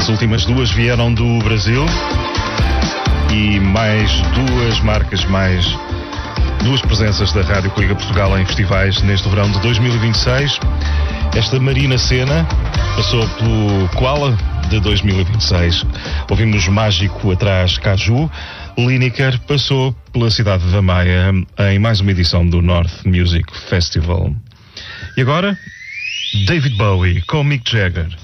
As últimas duas vieram do Brasil e mais duas marcas, mais duas presenças da Rádio Coliga Portugal em festivais neste verão de 2026. Esta Marina Sena passou pelo Koala de 2026. Ouvimos Mágico atrás Caju. Lineker passou pela cidade da Maia em mais uma edição do North Music Festival. E agora, David Bowie com Mick Jagger.